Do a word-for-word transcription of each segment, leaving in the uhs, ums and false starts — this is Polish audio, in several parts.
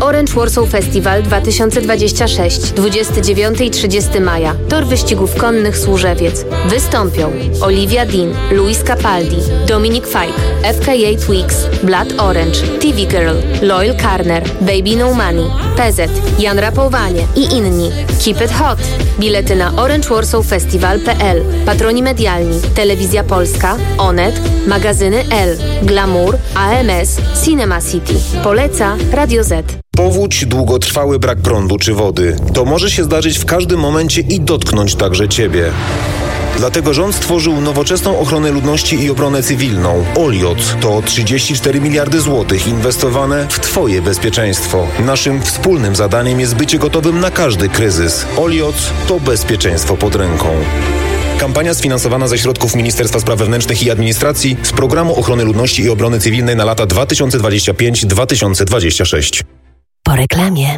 Orange Warsaw Festival dwa tysiące dwudziesty szósty, dwudziestego dziewiątego i trzydziestego maja. Tor wyścigów konnych Służewiec. Wystąpią Olivia Dean, Luis Capaldi, Dominic Fike, F K A Twigs, Blood Orange, T V Girl, Loyal Carner, Baby No Money, P Z, Jan Rapowanie i inni. Keep it hot! Bilety na orange warsaw festival kropka p l. Patroni medialni: Telewizja Polska, Onet, magazyny L, Glamour, A M S, Cinema City. Poleca Radio Z. Powódź, długotrwały brak prądu czy wody. To może się zdarzyć w każdym momencie i dotknąć także Ciebie. Dlatego rząd stworzył nowoczesną ochronę ludności i obronę cywilną. Oliot to trzydzieści cztery miliardy złotych inwestowane w Twoje bezpieczeństwo. Naszym wspólnym zadaniem jest bycie gotowym na każdy kryzys. Oliot to bezpieczeństwo pod ręką. Kampania sfinansowana ze środków Ministerstwa Spraw Wewnętrznych i Administracji z Programu Ochrony Ludności i Obrony Cywilnej na lata dwa tysiące dwudziesty piąty do dwa tysiące dwudziestego szóstego. Po reklamie.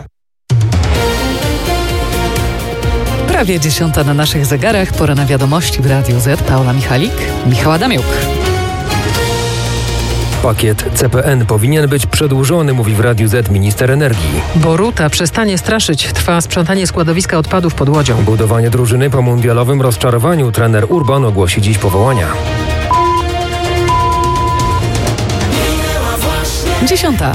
Prawie dziesiąta na naszych zegarach. Pora na wiadomości w Radiu Z. Paula Michalik, Michał Adamiuk. Pakiet C P N powinien być przedłużony, mówi w Radiu Z minister energii. Boruta przestanie straszyć. Trwa sprzątanie składowiska odpadów pod Łodzią. Budowanie drużyny po mundialowym rozczarowaniu. Trener Urban ogłosi dziś powołania. Dziesiąta.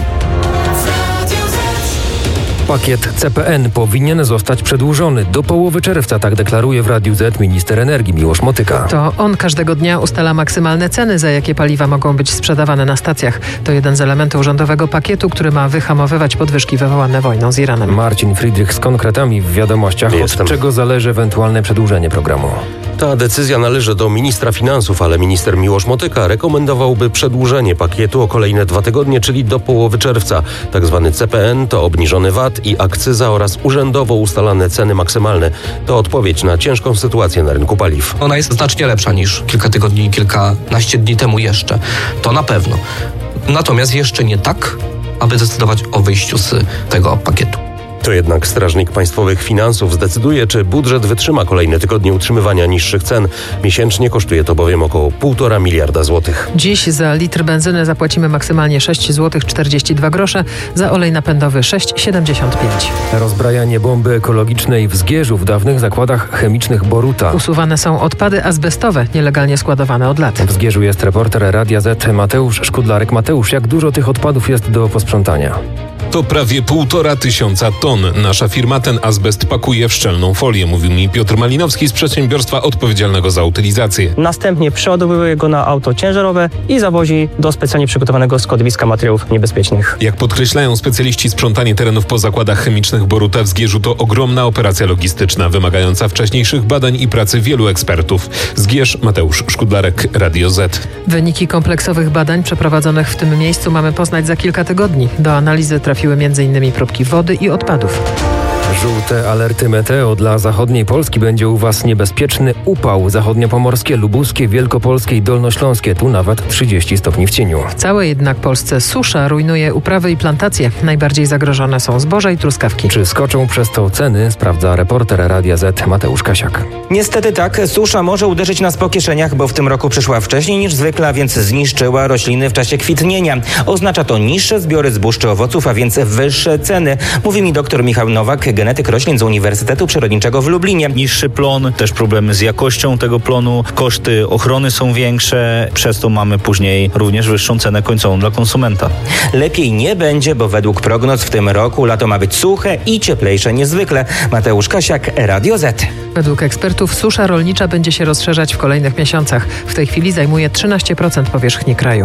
Pakiet C P N powinien zostać przedłużony do połowy czerwca, tak deklaruje w Radiu Z minister energii Miłosz Motyka. To on każdego dnia ustala maksymalne ceny, za jakie paliwa mogą być sprzedawane na stacjach. To jeden z elementów rządowego pakietu, który ma wyhamowywać podwyżki wywołane wojną z Iranem. Marcin Friedrich z konkretami w wiadomościach. Jestem. Od czego zależy ewentualne przedłużenie programu? Ta decyzja należy do ministra finansów, ale minister Miłosz Motyka rekomendowałby przedłużenie pakietu o kolejne dwa tygodnie, czyli do połowy czerwca. Tak zwany C P N to obniżony V A T i akcyza oraz urzędowo ustalane ceny maksymalne. To odpowiedź na ciężką sytuację na rynku paliw. Ona jest znacznie lepsza niż kilka tygodni, kilkanaście dni temu jeszcze. To na pewno. Natomiast jeszcze nie tak, aby decydować o wyjściu z tego pakietu. To jednak Strażnik Państwowych Finansów zdecyduje, czy budżet wytrzyma kolejne tygodnie utrzymywania niższych cen. Miesięcznie kosztuje to bowiem około półtora miliarda złotych. Dziś za litr benzyny zapłacimy maksymalnie sześć złotych czterdzieści dwa grosze, za olej napędowy sześć złotych siedemdziesiąt pięć. Rozbrajanie bomby ekologicznej w Zgierzu w dawnych zakładach chemicznych Boruta. Usuwane są odpady azbestowe, nielegalnie składowane od lat. W Zgierzu jest reporter Radia Z Mateusz Szkudlarek. Mateusz, jak dużo tych odpadów jest do posprzątania? To prawie półtora tysiąca ton. Nasza firma ten azbest pakuje w szczelną folię, mówił mi Piotr Malinowski z przedsiębiorstwa odpowiedzialnego za utylizację. Następnie przeładowuje go na auto ciężarowe i zawozi do specjalnie przygotowanego składowiska materiałów niebezpiecznych. Jak podkreślają specjaliści, sprzątanie terenów po zakładach chemicznych Boruta w Zgierzu to ogromna operacja logistyczna, wymagająca wcześniejszych badań i pracy wielu ekspertów. Zgierz, Mateusz Szkudlarek, Radio Z. Wyniki kompleksowych badań przeprowadzonych w tym miejscu mamy poznać za kilka tygodni. Do analizy trafiły między innymi próbki wody i odpadów. Żółte alerty meteo dla zachodniej Polski. Będzie u Was niebezpieczny upał. Zachodniopomorskie, lubuskie, wielkopolskie i dolnośląskie. Tu nawet trzydzieści stopni w cieniu. W całej jednak Polsce susza rujnuje uprawy i plantacje. Najbardziej zagrożone są zboża i truskawki. Czy skoczą przez to ceny? Sprawdza reporter Radia Z Mateusz Kasiak. Niestety tak, susza może uderzyć nas po kieszeniach, bo w tym roku przyszła wcześniej niż zwykle, a więc zniszczyła rośliny w czasie kwitnienia. Oznacza to niższe zbiory zbóż czy owoców, a więc wyższe ceny. Mówi mi dr Michał Nowak, genetyk roślin z Uniwersytetu Przyrodniczego w Lublinie. Niższy plon, też problemy z jakością tego plonu, koszty ochrony są większe, przez to mamy później również wyższą cenę końcową dla konsumenta. Lepiej nie będzie, bo według prognoz w tym roku lato ma być suche i cieplejsze niezwykle. Mateusz Kasiak, Radio Z. Według ekspertów susza rolnicza będzie się rozszerzać w kolejnych miesiącach. W tej chwili zajmuje trzynaście procent powierzchni kraju.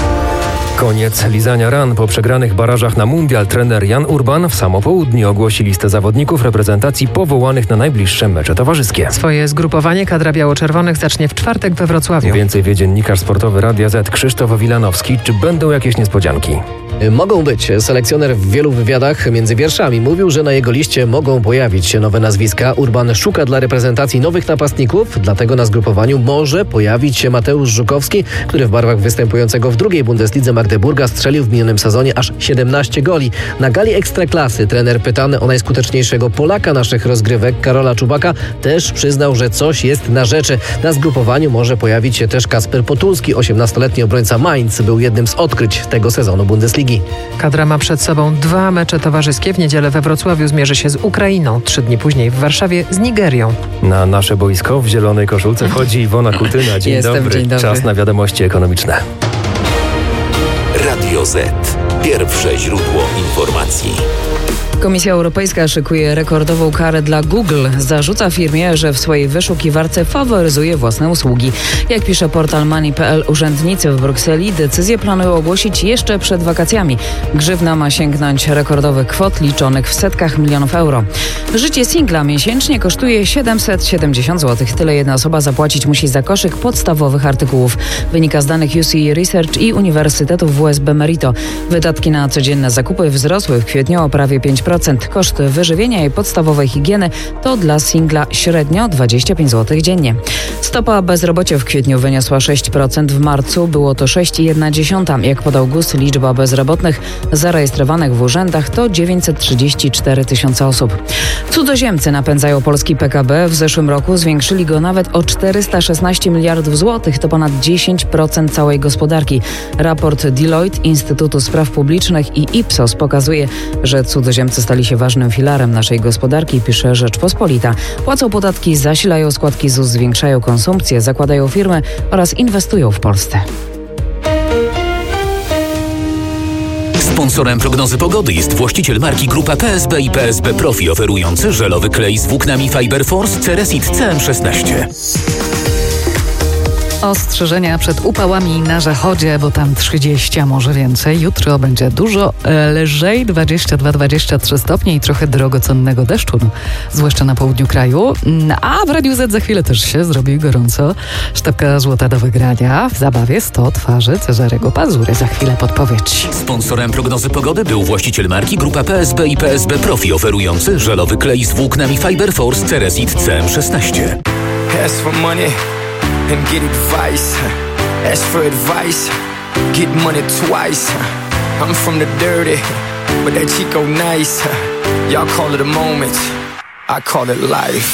Koniec lizania ran. Po przegranych barażach na mundial trener Jan Urban w samo południe ogłosi listę zawodników reprezentacji powołanych na najbliższe mecze towarzyskie. Swoje zgrupowanie kadra biało-czerwonych zacznie w czwartek we Wrocławiu. Więcej wie dziennikarz sportowy Radia Z Krzysztof Wilanowski. Czy będą jakieś niespodzianki? Mogą być. Selekcjoner w wielu wywiadach między wierszami mówił, że na jego liście mogą pojawić się nowe nazwiska. Urban szuka dla reprezentacji nowych napastników, dlatego na zgrupowaniu może pojawić się Mateusz Żukowski, który w barwach występującego w drugiej Bundeslidze Magdeburga Magdeburga strzelił w minionym sezonie aż siedemnaście goli. Na gali Ekstraklasy trener pytany o najskuteczniejszego Polaka naszych rozgrywek, Karola Czubaka, też przyznał, że coś jest na rzeczy. Na zgrupowaniu może pojawić się też Kasper Potulski. osiemnastoletni obrońca Mainz był jednym z odkryć tego sezonu Bundesligi. Kadra ma przed sobą dwa mecze towarzyskie. W niedzielę we Wrocławiu zmierzy się z Ukrainą. Trzy dni później w Warszawie z Nigerią. Na nasze boisko w zielonej koszulce wchodzi Iwona Kutyna. Dzień, Jestem, dobry. dzień dobry. Czas na wiadomości ekonomiczne. Radio Z. Pierwsze źródło informacji. Komisja Europejska szykuje rekordową karę dla Google. Zarzuca firmie, że w swojej wyszukiwarce faworyzuje własne usługi. Jak pisze portal money kropka p l, urzędnicy w Brukseli decyzję planują ogłosić jeszcze przed wakacjami. Grzywna ma sięgnąć rekordowych kwot liczonych w setkach milionów euro. Życie singla miesięcznie kosztuje siedemset siedemdziesiąt złotych. Tyle jedna osoba zapłacić musi za koszyk podstawowych artykułów. Wynika z danych U C Research i Uniwersytetu W S B Merito. Wydatki na codzienne zakupy wzrosły w kwietniu o prawie pięć procent. Koszt wyżywienia i podstawowej higieny to dla singla średnio dwadzieścia pięć złotych dziennie. Stopa bezrobocia w kwietniu wyniosła sześć procent, w marcu było to sześć przecinek jedna dziesiąta. Jak podał G U S, liczba bezrobotnych zarejestrowanych w urzędach to dziewięćset trzydzieści cztery tysiące osób. Cudzoziemcy napędzają polski P K B. W zeszłym roku zwiększyli go nawet o czterysta szesnaście miliardów złotych. To ponad dziesięć procent całej gospodarki. Raport Deloitte, Instytutu Spraw Publicznych i Ipsos pokazuje, że cudzoziemcy stali się ważnym filarem naszej gospodarki, pisze Rzeczpospolita. Płacą podatki, zasilają składki Z U S, zwiększają konsumpcję, zakładają firmy oraz inwestują w Polsce. Sponsorem prognozy pogody jest właściciel marki Grupa P S B i P S B Profi, oferujący żelowy klej z włóknami Fiber Force Ceresit C M szesnaście. Ostrzeżenia przed upałami na zachodzie, bo tam trzydzieści, a może więcej. Jutro będzie dużo e, lżej, dwadzieścia dwa dwadzieścia trzy stopnie i trochę drogocennego deszczu, no, zwłaszcza na południu kraju. A w Radiu Z za chwilę też się zrobi gorąco. Sztabka złota do wygrania. W zabawie sto twarzy Cezarego Pazury. Za chwilę podpowiedź. Sponsorem prognozy pogody był właściciel marki Grupa P S B i P S B Profi, oferujący żelowy klej z włóknami Fiber Force Ceresit C M szesnaście. And get advice, ask for advice, get money twice. I'm from the dirty, but that Chico nice. Y'all call it a moment, I call it life.